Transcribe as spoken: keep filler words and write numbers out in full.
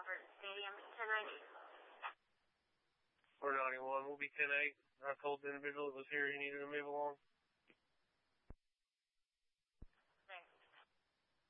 Crawford Stadium, ten ninety. four ninety-one, we'll be ten eight. I told the individual that was here he needed to move along.